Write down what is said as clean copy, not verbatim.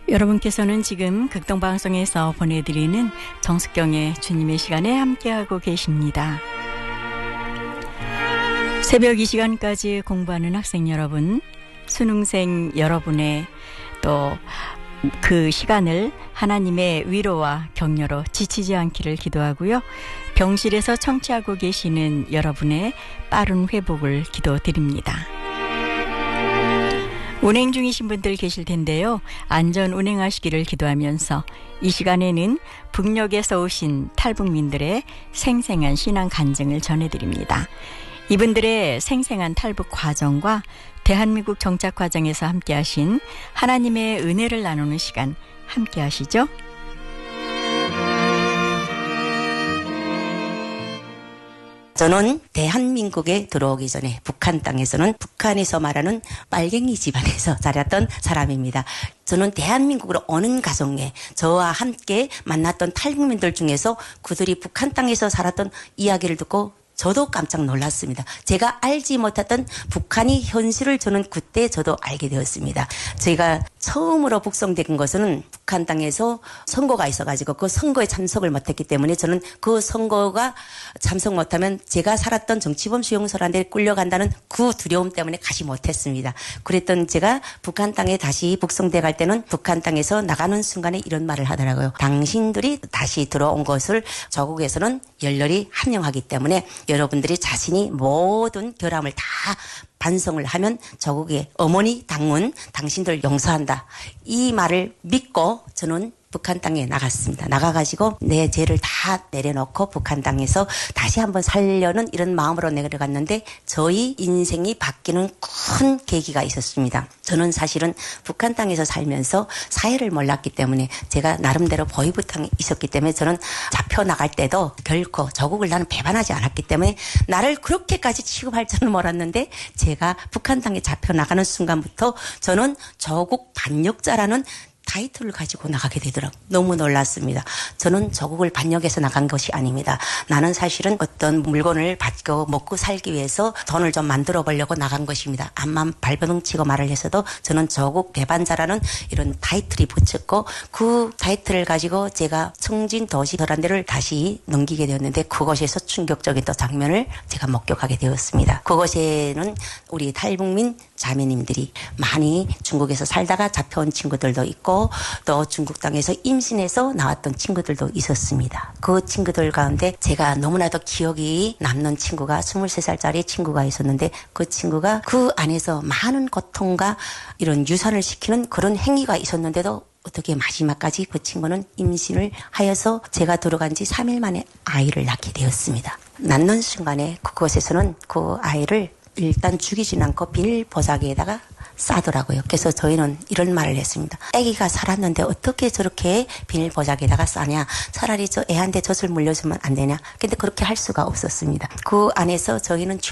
여러분께서는 지금 극동방송에서 보내드리는 정숙경의 주님의 시간에 함께하고 계십니다. 새벽 이 시간까지 공부하는 학생 여러분, 수능생 여러분의 또 그 시간을 하나님의 위로와 격려로 지치지 않기를 기도하고요. 병실에서 청취하고 계시는 여러분의 빠른 회복을 기도드립니다. 운행 중이신 분들 계실 텐데요. 안전 운행하시기를 기도하면서 이 시간에는 북녘에서 오신 탈북민들의 생생한 신앙 간증을 전해드립니다. 이분들의 생생한 탈북 과정과 대한민국 정착 과정에서 함께하신 하나님의 은혜를 나누는 시간 함께하시죠. 저는 대한민국에 들어오기 전에 북한 땅에서는 북한에서 말하는 빨갱이 집안에서 자랐던 사람입니다. 저는 대한민국으로 오는 가정에 저와 함께 만났던 탈북민들 중에서 그들이 북한 땅에서 살았던 이야기를 듣고 저도 깜짝 놀랐습니다. 제가 알지 못했던 북한의 현실을 저는 그때 저도 알게 되었습니다. 제가 처음으로 북송된 것은 북한 땅에서 선거가 있어가지고 그 선거에 참석을 못했기 때문에 저는 그 선거가 참석 못하면 제가 살았던 정치범 수용소라는 데 끌려간다는 그 두려움 때문에 가지 못했습니다. 그랬던 제가 북한 땅에 다시 북송돼 갈 때는 북한 땅에서 나가는 순간에 이런 말을 하더라고요. 당신들이 다시 들어온 것을 저국에서는 열렬히 환영하기 때문에 여러분들이 자신이 모든 결함을 다 반성을 하면 저국의 어머니 당문 당신들 용서한다. 이 말을 믿고 저는 북한 땅에 나갔습니다. 나가가지고 내 죄를 다 내려놓고 북한 땅에서 다시 한번 살려는 이런 마음으로 내려갔는데 저희 인생이 바뀌는 큰 계기가 있었습니다. 저는 사실은 북한 땅에서 살면서 사회를 몰랐기 때문에 제가 나름대로 보이부탕이 있었기 때문에 저는 잡혀 나갈 때도 결코 저국을 나는 배반하지 않았기 때문에 나를 그렇게까지 취급할 줄은 몰랐는데 제가 북한 땅에 잡혀 나가는 순간부터 저는 저국 반역자라는 타이틀을 가지고 나가게 되더라고요. 너무 놀랐습니다. 저는 저국을 반역해서 나간 것이 아닙니다. 나는 사실은 어떤 물건을 받고 먹고 살기 위해서 돈을 좀 만들어 보려고 나간 것입니다. 암만 발버둥치고 말을 했어도 저는 저국 배반자라는 이런 타이틀이 붙였고 그 타이틀을 가지고 제가 청진 도시 그런 데를 다시 넘기게 되었는데 그곳에서 충격적인 또 장면을 제가 목격하게 되었습니다. 그곳에는 우리 탈북민 자매님들이 많이 중국에서 살다가 잡혀온 친구들도 있고 또 중국 땅에서 임신해서 나왔던 친구들도 있었습니다. 그 친구들 가운데 제가 너무나도 기억이 남는 친구가 23살짜리 친구가 있었는데 그 친구가 그 안에서 많은 고통과 이런 유산을 시키는 그런 행위가 있었는데도 어떻게 마지막까지 그 친구는 임신을 하여서 제가 들어간 지 3일 만에 아이를 낳게 되었습니다. 낳는 순간에 그곳에서는 그 아이를 일단 죽이진 않고 비닐 보자기에다가 싸더라고요. 그래서 저희는 이런 말을 했습니다. 아기가 살았는데 어떻게 저렇게 비닐 보자기에다가 싸냐. 차라리 저 애한테 젖을 물려주면 안 되냐. 근데 그렇게 할 수가 없었습니다. 그 안에서 저희는